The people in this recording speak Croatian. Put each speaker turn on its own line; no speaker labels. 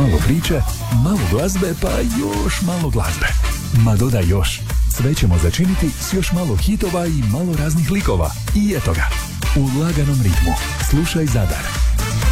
malo priče, malo glazbe, pa još malo glazbe. Ma dodaj još. Sve ćemo začiniti s još malo hitova i malo raznih likova. I eto ga, u laganom ritmu. Slušaj Zadar.